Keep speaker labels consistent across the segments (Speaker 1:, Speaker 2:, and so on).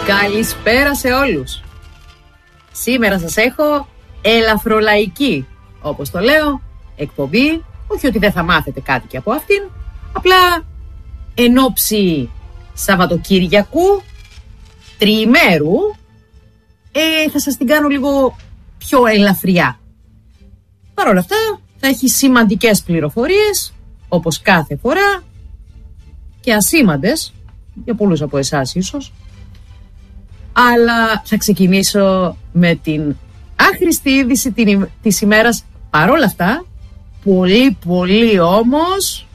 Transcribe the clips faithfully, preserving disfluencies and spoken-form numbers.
Speaker 1: Καλησπέρα σε όλους. Σήμερα σας έχω ελαφρολαϊκή, όπως το λέω, εκπομπή. Όχι ότι δεν θα μάθετε κάτι και από αυτήν, απλά εν όψη Σαββατοκύριακου, τριημέρου, ε, θα σας την κάνω λίγο πιο ελαφριά. Παρ' όλα αυτά θα έχει σημαντικές πληροφορίες, όπως κάθε φορά, και ασήμαντες, για πολλούς από εσάς ίσως. Αλλά θα ξεκινήσω με την άχρηστη είδηση της ημέρας. Παρόλα αυτά, πολύ πολύ όμως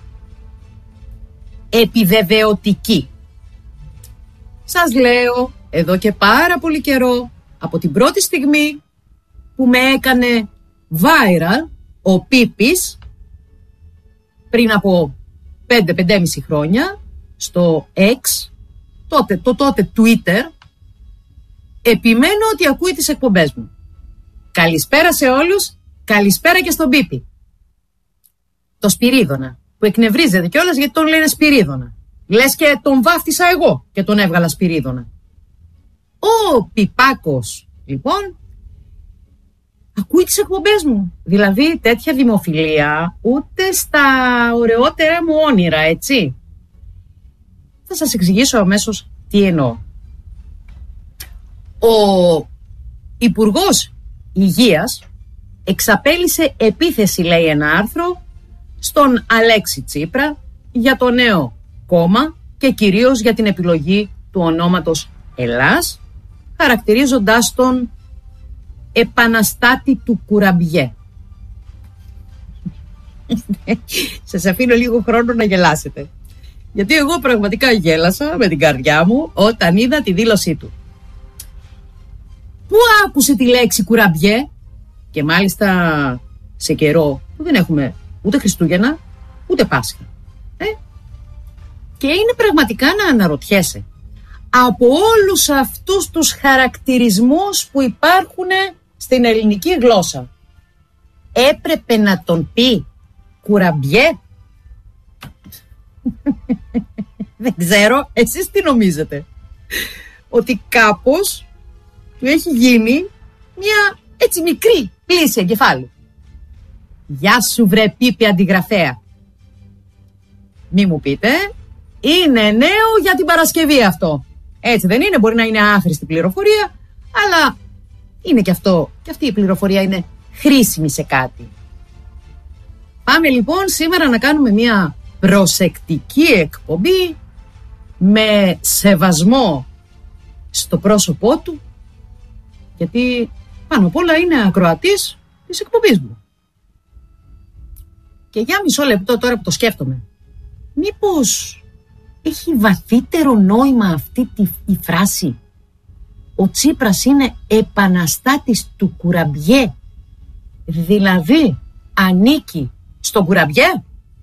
Speaker 1: επιβεβαιωτική. Σας λέω εδώ και πάρα πολύ καιρό, από την πρώτη στιγμή που με έκανε viral ο Πίπης, πριν από πέντε με πέντε χρόνια, στο X, τότε, το τότε Twitter, επιμένω ότι ακούει τις εκπομπές μου. Καλησπέρα σε όλους, καλησπέρα και στον Πίπη. Το Σπυρίδωνα, που εκνευρίζεται κιόλας γιατί τον λένε Σπυρίδωνα. Λες και τον βάφτισα εγώ και τον έβγαλα Σπυρίδωνα. Ο Πιπάκος, λοιπόν, ακούει τις εκπομπές μου. Δηλαδή τέτοια δημοφιλία ούτε στα ωραιότερα μου όνειρα, έτσι. Θα σας εξηγήσω αμέσως τι εννοώ. Ο Υπουργός Υγείας εξαπέλυσε επίθεση, λέει ένα άρθρο, στον Αλέξη Τσίπρα για το νέο κόμμα και κυρίως για την επιλογή του ονόματος Ελλάς, χαρακτηρίζοντάς τον επαναστάτη του κουραμπιέ. Σας αφήνω λίγο χρόνο να γελάσετε, γιατί εγώ πραγματικά γέλασα με την καρδιά μου όταν είδα τη δήλωσή του. Πού άκουσε τη λέξη κουραμπιέ, και μάλιστα σε καιρό που δεν έχουμε ούτε Χριστούγεννα ούτε Πάσχα, ε? Και είναι πραγματικά να αναρωτιέσαι, από όλους αυτούς τους χαρακτηρισμούς που υπάρχουν στην ελληνική γλώσσα, έπρεπε να τον πει κουραμπιέ? Δεν ξέρω, εσείς τι νομίζετε? Ότι κάπως του έχει γίνει μια έτσι μικρή πλήση εγκεφάλου. Γεια σου βρε Πίπη αντιγραφέα. Μη μου πείτε, είναι νέο για την Παρασκευή αυτό. Έτσι δεν είναι? Μπορεί να είναι άχρηστη πληροφορία, αλλά είναι και αυτό, και αυτή η πληροφορία είναι χρήσιμη σε κάτι. Πάμε λοιπόν σήμερα να κάνουμε μια προσεκτική εκπομπή με σεβασμό στο πρόσωπό του, γιατί πάνω απ' όλα είναι ακροατής της εκπομπής μου. Και για μισό λεπτό τώρα που το σκέφτομαι, μήπως έχει βαθύτερο νόημα αυτή τη, η φράση? Ο Τσίπρας είναι επαναστάτης του κουραμπιέ, δηλαδή ανήκει στον κουραμπιέ?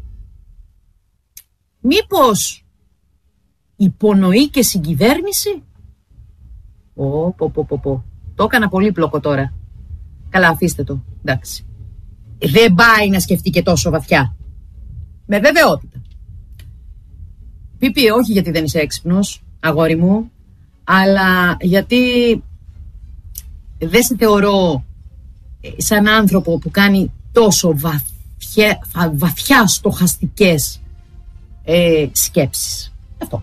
Speaker 1: Μήπως υπονοεί και συγκυβέρνηση? Ω, πω, πω, πω, πω. Το έκανα πολύπλοκο τώρα. Καλά, αφήστε το. Εντάξει. Δεν πάει να σκεφτεί και τόσο βαθιά. Με βεβαιότητα. Πίπη, όχι γιατί δεν είσαι έξυπνος, αγόρι μου, αλλά γιατί δεν σε θεωρώ σαν άνθρωπο που κάνει τόσο βαθιά, βαθιά στοχαστικές ε, σκέψεις. Αυτό.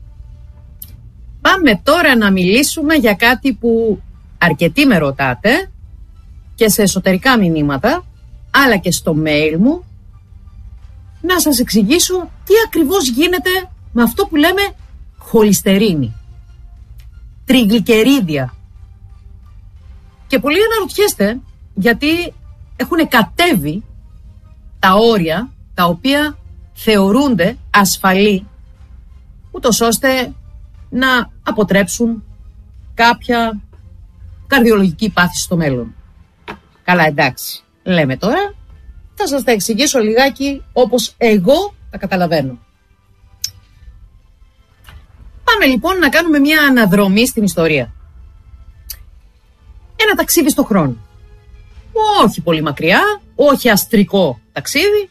Speaker 1: Πάμε τώρα να μιλήσουμε για κάτι που αρκετοί με ρωτάτε και σε εσωτερικά μηνύματα, αλλά και στο mail μου, να σας εξηγήσω τι ακριβώς γίνεται με αυτό που λέμε χολυστερίνη, τριγλικερίδια. Και πολλοί αναρωτιέστε γιατί έχουν κατέβει τα όρια τα οποία θεωρούνται ασφαλή, ούτως ώστε να αποτρέψουν κάποια καρδιολογική πάθηση στο μέλλον. Καλά, εντάξει, λέμε τώρα, θα σας τα εξηγήσω λιγάκι όπως εγώ τα καταλαβαίνω. Πάμε λοιπόν να κάνουμε μια αναδρομή στην ιστορία. Ένα ταξίδι στο χρόνο. Όχι πολύ μακριά, όχι αστρικό ταξίδι.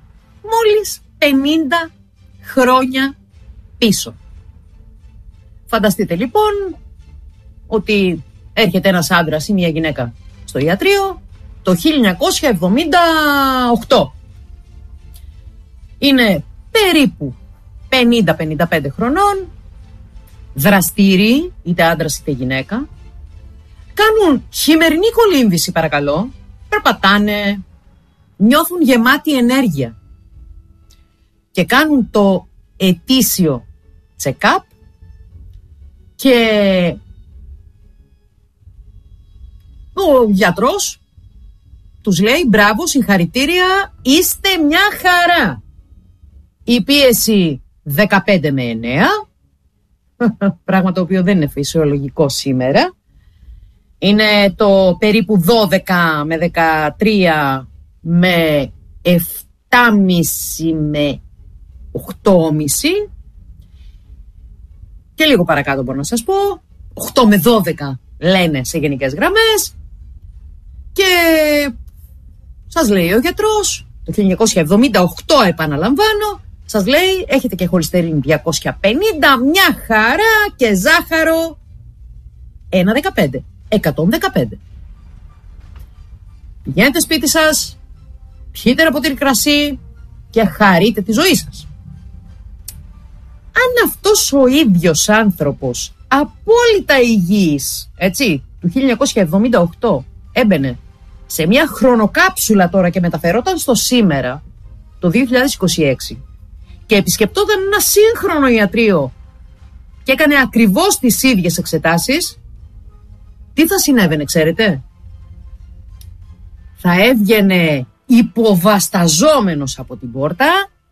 Speaker 1: Μόλις πενήντα χρόνια πίσω. Φανταστείτε λοιπόν ότι έρχεται ένας άντρας ή μια γυναίκα στο ιατρείο το χίλια εννιακόσια εβδομήντα οκτώ. Είναι περίπου πενήντα με πενήντα πέντε χρονών, δραστήριοι, είτε άντρας είτε γυναίκα, κάνουν χειμερινή κολύμβηση παρακαλώ, περπατάνε, νιώθουν γεμάτη ενέργεια και κάνουν το ετήσιο check-up και ο γιατρός τους λέει μπράβο, συγχαρητήρια, είστε μια χαρά. Η πίεση δεκαπέντε με εννέα, πράγμα το οποίο δεν είναι φυσιολογικό σήμερα. Είναι το περίπου δώδεκα με δεκατρία με επτά κόμμα πέντε με οκτώ κόμμα πέντε και λίγο παρακάτω μπορώ να σας πω, οκτώ με δώδεκα λένε σε γενικές γραμμές. Και σας λέει ο γιατρός, το χίλια εννιακόσια εβδομήντα οκτώ επαναλαμβάνω, σας λέει έχετε και χολυστερίνη διακόσια πενήντα, μια χαρά, και ζάχαρο εκατόν δεκαπέντε. εκατόν δεκαπέντε. Πηγαίνετε σπίτι σας, πιείτε ένα ποτήρι κρασί και χαρείτε τη ζωή σας. Αν αυτός ο ίδιος άνθρωπος, απόλυτα υγιής, έτσι, του χίλια εννιακόσια εβδομήντα οκτώ, έμπαινε σε μια χρονοκάψουλα τώρα και μεταφερόταν στο σήμερα, το δύο χιλιάδες είκοσι έξι, και επισκεπτόταν ένα σύγχρονο ιατρείο και έκανε ακριβώς τις ίδιες εξετάσεις, τι θα συνέβαινε, ξέρετε? Θα έβγαινε υποβασταζόμενος από την πόρτα